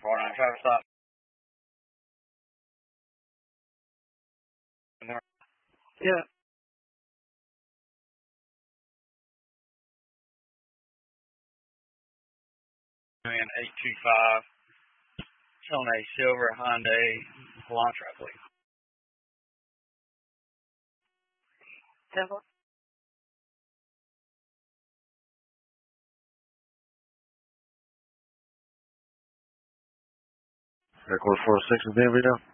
1049, traffic stop. Yeah. And 825, showing a silver Hyundai Elantra, please. Temple. Record 46 is there, video.